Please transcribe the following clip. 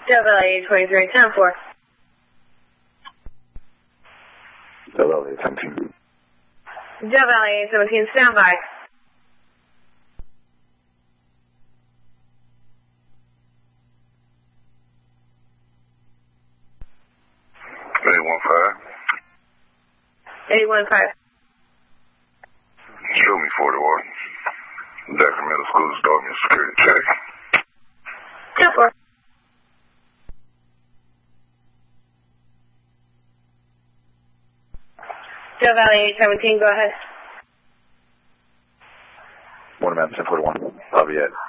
Del Valle 23, 10-4. Del Valle 17. Del Valle 17, standby. $815. Show me 41. Jackson Middle School's dog me a security check. 10-4. Del Valle 17, go ahead. Waterman 1041. Lafayette.